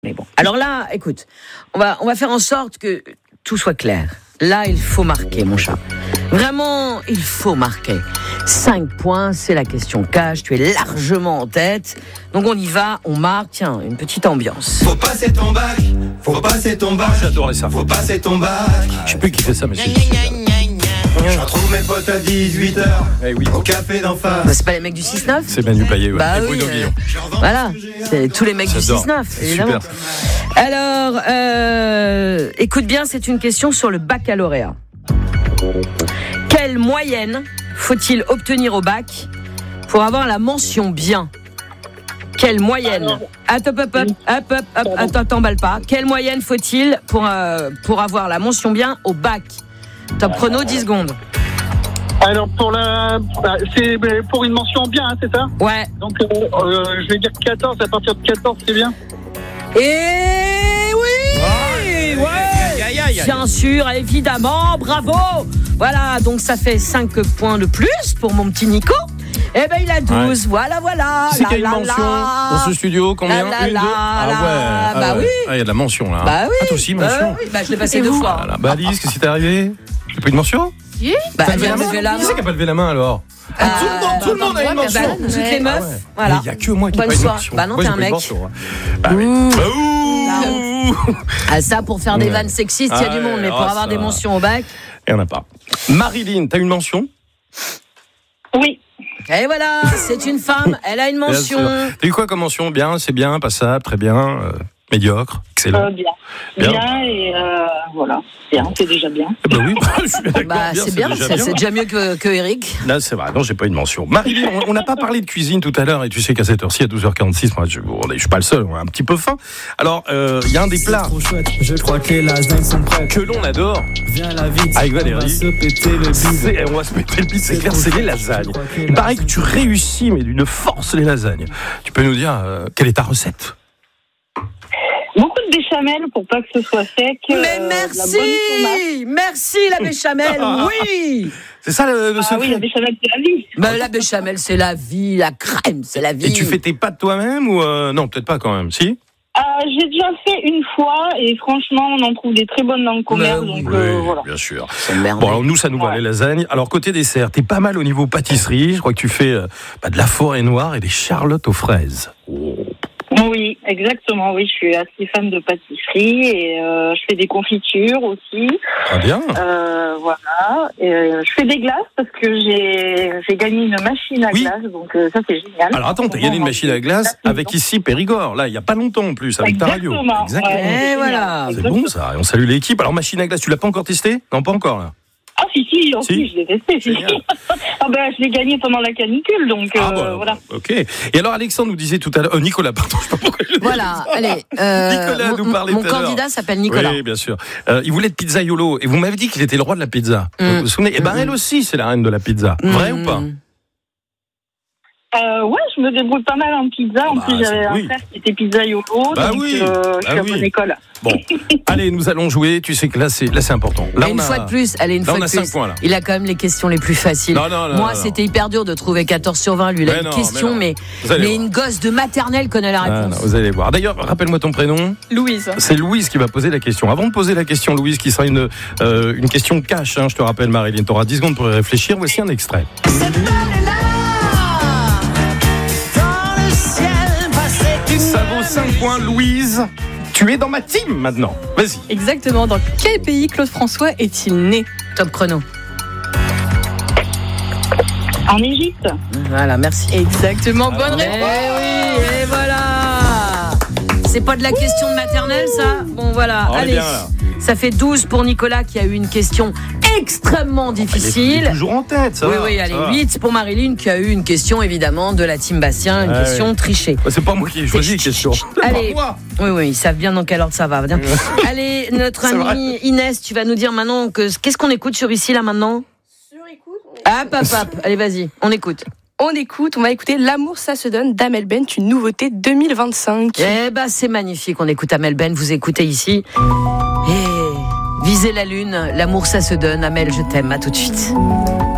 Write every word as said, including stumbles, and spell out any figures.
Mais bon. Alors là, écoute, on va, on va faire en sorte que tout soit clair. Là, il faut marquer, mon chat. Vraiment, il faut marquer. Cinq points, c'est la question cash. Tu es largement en tête. Donc on y va, on marque. Tiens, une petite ambiance. Faut passer ton bac, faut passer ton bac. J'adorais ça. Faut passer ton bac. Je sais plus qui fait ça, mais c'est... Je retrouve mes potes à dix-huit heures Eh oui. au café d'en face. Bah, c'est pas les mecs du six neuf ? C'est Manu Payet, ouais. Bah Et oui, Bruno euh, Guillon. voilà, c'est tous les mecs J'adore. du six neuf, C'est évidemment. super. Alors, euh, écoute bien, c'est une question sur le baccalauréat. Quelle moyenne faut-il obtenir au bac pour avoir la mention bien ? Quelle moyenne ? Attends, hop, hop, hop, hop, hop, attends, t'emballe pas. Quelle moyenne faut-il pour, euh, pour avoir la mention bien au bac ? Top chrono, dix secondes. Alors pour la, bah, c'est pour une mention bien, hein, c'est ça ? Ouais. Donc euh, euh, je vais dire quatorze. À partir de quatorze, c'est bien. Et oui, ouais, bien sûr, évidemment, bravo. Voilà, donc ça fait cinq points de plus pour mon petit Nico. Eh ben il a douze, ouais. voilà, voilà. Qui c'est qu'il y a La, une la, mention la. dans ce studio? Combien? La, la, Une, la, deux Ah la. ouais, ah Bah ouais. oui. Ah, il y a de la mention là. Bah oui. Ah, toi aussi, mention. Bah oui, bah je l'ai passé Et deux vous fois. Voilà. Bah Alice, qu'est-ce qui t'est arrivé? T'as pas une mention? Si. Bah T'as elle levé vient la de lever la main? Qui main. c'est qui a pas levé la main alors? Euh, Tout le monde, tout le monde a une mention. Bah, toutes les meufs, Ah ouais. voilà. Il y a que moi qui n'ai Bonne pas une soirée. mention. Bah non, Moi, t'es j'ai un pas une mec. mention, hein. Bah oui. Ouh. Bah, ouh. Ah, ça, pour faire des Ouais. vannes sexistes, il y a Ah du monde, ouais, mais pour ah, avoir ça. des mentions au bac. Il y en a pas. Marilyn, t'as une mention? Oui. Et voilà, c'est une femme, elle a une Bien mention. sûr. T'as eu quoi comme mention? Bien, c'est bien, passable, très bien, euh, médiocre, excellent. Euh, bien. Bien. Bien. et euh, voilà. Bien, c'est déjà bien. Eh ben oui, je suis d'accord. Bah, c'est bien, déjà c'est, c'est déjà mieux que, que Eric. Là, c'est vrai, non, j'ai pas une mention. Marilyn, on- on n'a pas parlé de cuisine tout à l'heure, et tu sais qu'à cette heure-ci, à douze heures quarante-six, moi, je, bon, je suis pas le seul, on a un petit peu faim. Alors, il euh, y a un des plats Trop chouette, je crois que les lasagnes sont prêtes. que l'on adore, Viens la vite, avec on va Valérie. se péter le bide. C'est- on va se péter le bide, c'est clair, c'est les lasagnes. Il paraît que tu réussis, mais d'une force, les lasagnes. Tu peux nous dire, euh, quelle est ta recette? Beaucoup de béchamel pour pas que ce soit sec. Mais euh, de la merci, bonne tomate. merci la béchamel, oui. C'est ça le, le Ah secret? oui, la béchamel, c'est la vie. Bah, la béchamel, c'est la vie, la crème, c'est la vie. Et tu fais tes pâtes toi-même ou euh, non, peut-être pas quand même, si? Euh, j'ai déjà fait une fois et franchement, on en trouve des très bonnes dans le commerce. Bah oui. donc euh, voilà. bien sûr. C'est merde. Bon, alors nous, ça nous va, Ouais. les lasagnes. Alors, côté dessert, t'es pas mal au niveau pâtisserie. Je crois que tu fais euh, bah, de la forêt noire et des charlottes aux fraises. Oh. Oui, exactement. Oui, je suis assez fan de pâtisserie et euh, je fais des confitures aussi. Très bien. Euh, voilà. Et, euh, je fais des glaces parce que j'ai j'ai gagné une machine à Oui. glace, donc euh, ça c'est génial. Alors, attends, t'as gagné une machine à glace avec ici Périgord. Là, il y a pas longtemps en plus, avec ta radio. Exactement. Ouais, Et voilà. C'est bon ça. Et on salue l'équipe. Alors, machine à glace, tu l'as pas encore testée? Non, pas encore là. Ah si si, en Si. plus je l'ai testé. Si. Génial. Ah ben je l'ai gagné pendant la canicule, donc euh, Ah bah, voilà. ok. Et alors, Alexandre nous disait tout à l'heure, euh, Nicolas, pardon, je sais pas pourquoi je l'ai Voilà, dit. allez. euh, Nicolas nous mon, parlait mon tout à l'heure. candidat s'appelle Nicolas. Oui, bien sûr. Euh, il voulait de pizzaiolo. Et vous m'avez dit qu'il était le roi de la pizza. Mm. Vous vous souvenez? Et ben, Mm. elle aussi, c'est la reine de la pizza. Vrai Mmh. ou pas? Euh, ouais, je me débrouille pas mal en pizza. En Bah, plus, j'avais c'est- un oui. frère qui était pizzaiolo, Bah donc oui. euh, je Bah suis à oui. bonne école. Bon, allez, nous allons jouer. Tu sais que là, c'est là, c'est important. Là, Et on une a... fois de plus, allez, une là, fois on de a cinq plus. points là. Il a quand même les questions les plus faciles. Non, non, non, Moi, non, non. c'était hyper dur de trouver quatorze sur vingt. Lui, il a Mais une non, question, mais mais, non. Vous allez mais voir. une gosse de maternelle connaît la Ah, réponse. non, vous allez voir. D'ailleurs, rappelle-moi ton prénom. Louise. C'est Louise qui va poser la question. Avant de poser la question, Louise, qui sera une, euh, une question cash, hein, je te rappelle, Marilyn, tu auras dix secondes pour y réfléchir. Voici un extrait. Ça vaut cinq points, Louise. Tu es dans ma team maintenant. Vas-y. Exactement. Dans quel pays Claude François est-il né? Top chrono. En Égypte. Voilà, merci. Exactement. Bonne Eh réponse. oui, et voilà. C'est pas de la question de maternelle, ça? Bon, voilà. On est Allez. bien, là. Ça fait douze pour Nicolas qui a eu une question extrêmement Il est difficile. toujours en tête, ça Oui, va, oui, ça allez, va. huit pour Marilyn qui a eu une question évidemment de la team Bastien, une Ah, question ouais. trichée. Ouais, c'est pas moi qui ai choisi les questions. Allez. Pas moi. Oui, oui, ils savent bien dans quel ordre ça va. Bien. Allez, notre C'est amie Inès, tu vas nous dire maintenant que qu'est-ce qu'on écoute sur ici là maintenant? Sur écoute. Hop, hop, hop. Allez, vas-y, on écoute. On écoute, on va écouter L'amour ça se donne d'Amel Bent, une nouveauté deux mille vingt-cinq. Eh ben, c'est magnifique. On écoute Amel Ben. Vous écoutez ici. Et visez la lune. L'amour, ça se donne. Amel, je t'aime. À tout de suite.